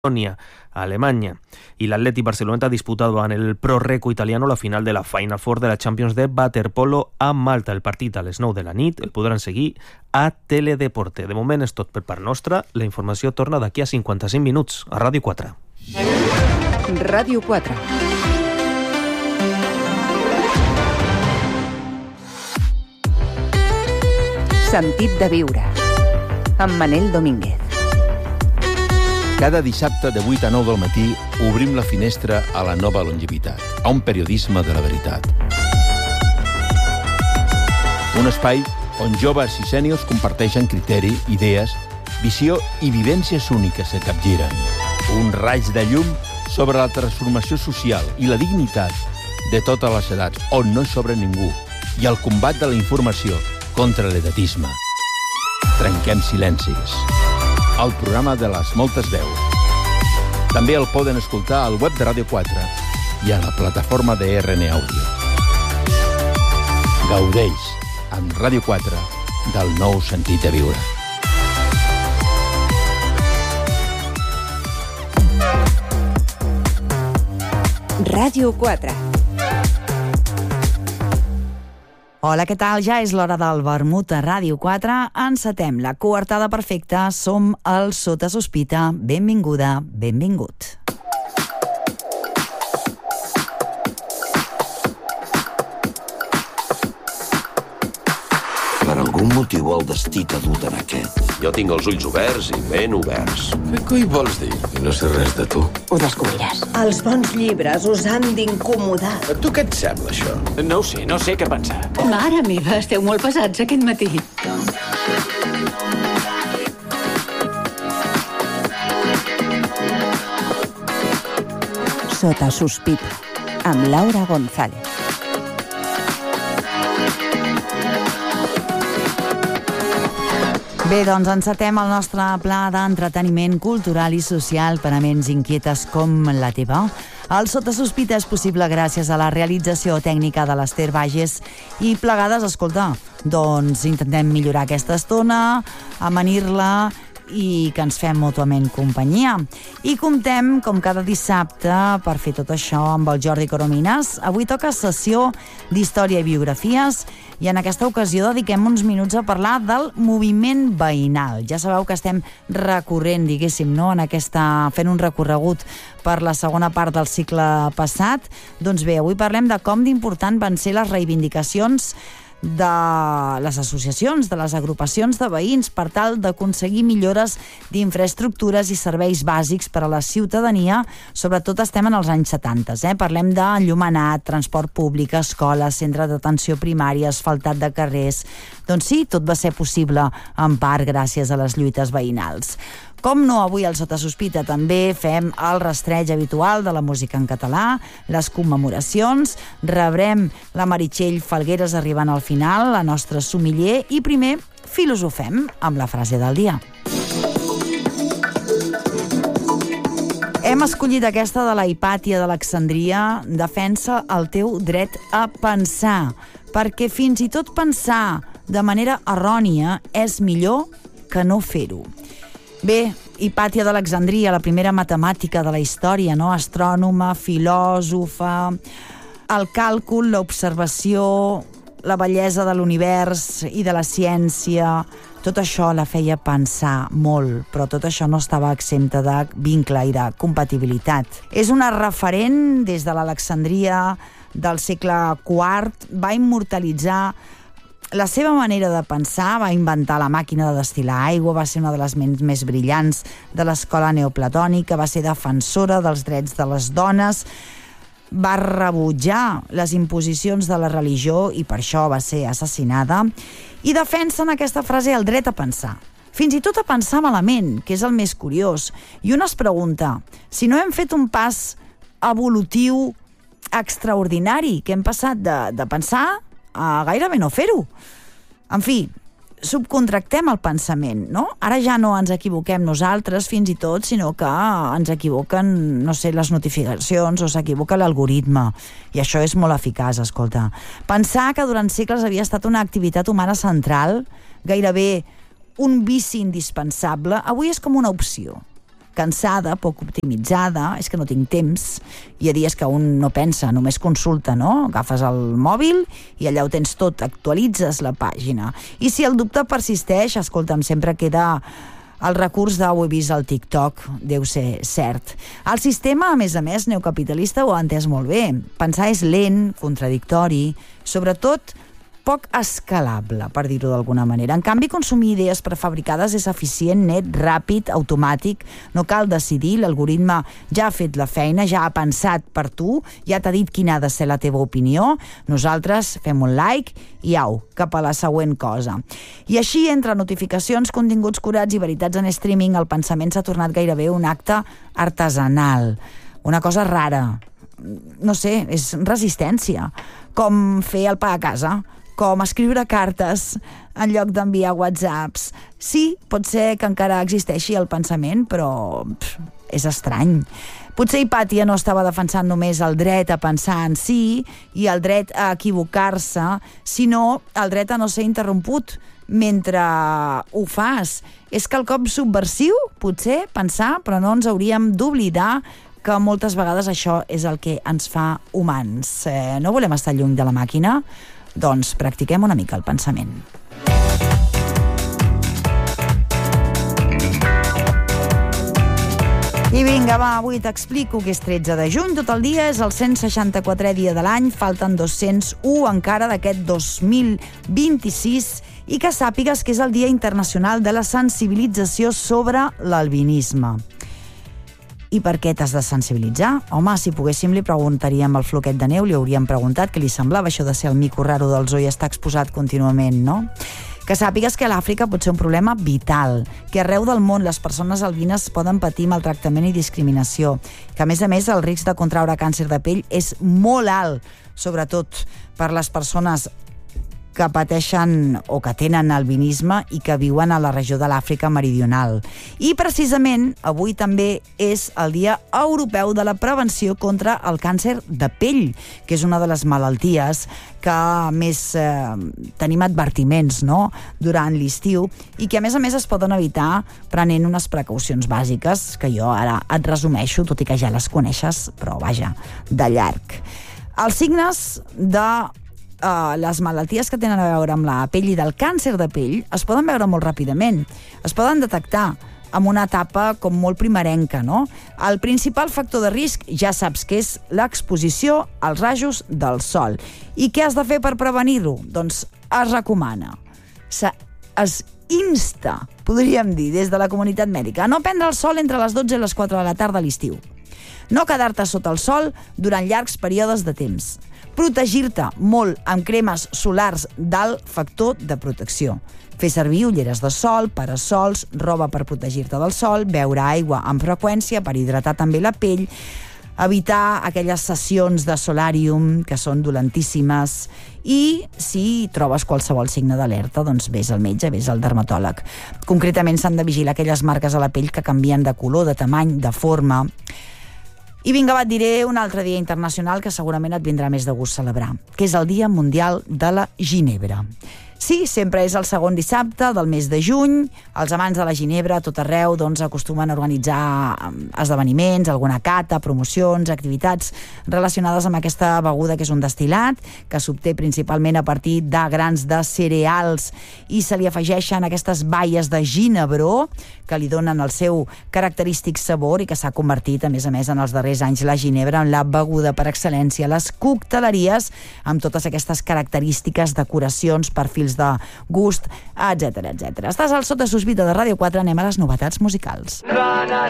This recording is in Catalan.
a Alemanya. Y el Athletic Barcelona ha disputado en el Pro Reco italiano la final de la Final Four de la Champions de Waterpolo a Malta. El partit a les 9 de la nit el podran seguir a Teledeporte. De moment és tot per part nostra. La informació torna d'aquí a 55 minuts a Ràdio 4. Ràdio 4. Sentit de viure. Amb Manel Domínguez. Cada dissabte de 8 a 9 del matí obrim la finestra a la nova longevitat, a un periodisme de la veritat. Un espai on joves i sèniors comparteixen criteri, idees, visió i vivències úniques que capgiren. Un raig de llum sobre la transformació social i la dignitat de totes les edats, on no hi sobra ningú, i el combat de la informació contra l'edatisme. Trenquem silencis. El programa de les moltes veus. També el poden escoltar al web de Ràdio 4 i a la plataforma de RN Àudio. Gaudeix amb Ràdio 4 del nou sentit de viure. Ràdio 4. Hola, què tal? Ja és l'hora del vermut a Ràdio 4. Encetem la coartada perfecta. Som el Sota Sospita. Benvinguda, benvingut. Per algun motiu el destí t'ha dut en aquest. Jo tinc els ulls oberts i ben oberts. Què coi vols dir? No sé res de tu. Ho descobriràs. Els bons llibres us han d'incomodar. A tu què et sembla, això? No ho sé, no sé què pensar. Mare meva, esteu molt pesats aquest matí. Sota Sospita, amb Laura González. Bé, doncs encetem el nostre pla d'entreteniment cultural i social per a ments inquietes com la teva. El Sota Sospita és possible gràcies a la realització tècnica de l'Ester Bages i plegades, escolta, doncs intentem millorar aquesta estona, amanir-la i que ens fem mútuament companyia. I comptem, com cada dissabte, per fer tot això amb el Jordi Coromines. Avui toca sessió d'història i biografies i en aquesta ocasió dediquem uns minuts a parlar del moviment veïnal. Ja sabeu que estem recorrent, diguéssim, no? Fent un recorregut per la segona part del cicle passat. Doncs bé, avui parlem de com d'important van ser les reivindicacions de les associacions, de les agrupacions de veïns per tal d'aconseguir millores d'infraestructures i serveis bàsics per a la ciutadania. Sobretot estem en els anys 70, Parlem d'enllumenat, transport públic, escoles, centre d'atenció primària, asfaltat de carrers. Doncs sí, tot va ser possible en part gràcies a les lluites veïnals. Com no, avui al Sota Sospita també fem el rastreig habitual de la música en català, les commemoracions, rebrem la Meritxell Falgueres arribant al final, la nostra sumiller, i primer filosofem amb la frase del dia. Hem escollit aquesta de la Hipàtia d'Alexandria, defensa el teu dret a pensar, perquè fins i tot pensar de manera errònia és millor que no fer-ho. Bé, Hipàtia d'Alexandria, la primera matemàtica de la història, no? Astrònoma, filòsofa, el càlcul, l'observació, la bellesa de l'univers i de la ciència, tot això la feia pensar molt, però tot això no estava exempta de vincle i de compatibilitat. És una referent des de l'Alexandria del segle IV, va immortalitzar la seva manera de pensar, va inventar la màquina de destil·lar aigua, va ser una de les ments més brillants de l'escola neoplatònica, va ser defensora dels drets de les dones, va rebutjar les imposicions de la religió i per això va ser assassinada, i defensa en aquesta frase el dret a pensar. Fins i tot a pensar malament, que és el més curiós. I un es pregunta, si no hem fet un pas evolutiu extraordinari, que hem passat de pensar a gairebé no fer-ho. En fi, subcontractem el pensament, no? Ara ja no ens equivoquem nosaltres fins i tot, sinó que ens equivoquen, no sé, les notificacions o s'equivoca l'algoritme. I això és molt eficaç, escolta. Pensar que durant segles havia estat una activitat humana central, gairebé un vici indispensable, avui és com una opció. cansada, poc optimitzada, és que no tinc temps. Hi ha dies que un no pensa, només consulta, no? Agafes el mòbil i allà ho tens tot, actualitzes la pàgina. I si el dubte persisteix, escolta'm, sempre queda el recurs de ho he vist al TikTok, deu ser cert. El sistema, a més, neocapitalista ho ha entès molt bé. Pensar és lent, contradictori, sobretot poc escalable, per dir-ho d'alguna manera. En canvi, consumir idees prefabricades és eficient, net, ràpid, automàtic. No cal decidir, l'algoritme ja ha fet la feina, ja ha pensat per tu, ja t'ha dit quina ha de ser la teva opinió. Nosaltres fem un like i au, cap a la següent cosa. I així, entre notificacions, continguts curats i veritats en streaming, el pensament s'ha tornat gairebé un acte artesanal. Una cosa rara. No sé, és resistència. Com fer el pa a casa, com escriure cartes en lloc d'enviar whatsapps. Sí, pot ser que encara existeixi el pensament, però és estrany. Potser Hipàtia no estava defensant només el dret a pensar en si i el dret a equivocar-se, sinó el dret a no ser interromput mentre ho fas. És quelcom subversiu, potser, pensar, però no ens hauríem d'oblidar que moltes vegades això és el que ens fa humans. No volem estar lluny de la màquina? Doncs practiquem una mica el pensament. I vinga, va, avui t'explico que és 13 de juny, tot el dia, és el 164è dia de l'any, falten 201 encara d'aquest 2026, i que sàpigues que és el Dia Internacional de la Sensibilització sobre l'albinisme. I per què t'has de sensibilitzar? Home, si poguéssim li preguntaríem al Floquet de Neu, li hauríem preguntat què li semblava això de ser el mico raro del zoo i estar exposat contínuament, no? Que sàpigues que a l'Àfrica pot ser un problema vital, que arreu del món les persones albines poden patir maltractament i discriminació, que a més el risc de contraure càncer de pell és molt alt, sobretot per les persones que pateixen o que tenen albinisme i que viuen a la regió de l'Àfrica meridional. I precisament avui també és el Dia Europeu de la Prevenció contra el Càncer de Pell, que és una de les malalties que més tenim advertiments, no?, durant l'estiu, i que a més es poden evitar prenent unes precaucions bàsiques que jo ara et resumeixo, tot i que ja les coneixes, però vaja, de llarg. Els signes de les malalties que tenen a veure amb la pell i del càncer de pell es poden veure molt ràpidament. Es poden detectar en una etapa com molt primerenca, no? El principal factor de risc ja saps que és l'exposició als rajos del sol. I què has de fer per prevenir-ho? Doncs es recomana, es insta, podríem dir, des de la comunitat mèdica, a no prendre el sol entre les 12 i les 4 de la tarda a l'estiu. No quedar-te sota el sol durant llargs períodes de temps. Protegir-te molt amb cremes solars d'alt factor de protecció. Fer servir ulleres de sol, parasols, roba per protegir-te del sol, beure aigua amb freqüència per hidratar també la pell, evitar aquelles sessions de solàrium que són dolentíssimes i si trobes qualsevol signe d'alerta, doncs vés al metge, vés al dermatòleg. Concretament s'han de vigilar aquelles marques a la pell que canvien de color, de tamany, de forma. I vinga, et diré un altre dia internacional que segurament et vindrà més de gust celebrar, que és el Dia Mundial de la Ginebra. Sí, sempre és el segon dissabte del mes de juny. Els amants de la ginebra a tot arreu acostumen a organitzar esdeveniments, alguna cata, promocions, activitats relacionades amb aquesta beguda, que és un destil·lat, que s'obté principalment a partir de grans de cereals i se li afegeixen aquestes baies de ginebró que li donen el seu característic sabor i que s'ha convertit, a més, en els darrers anys la ginebra en la beguda per excel·lència a les cocteleries, amb totes aquestes característiques, decoracions, perfils de gust, etc. Estàs al Sota Sospita de Ràdio 4, anem a les novetats musicals.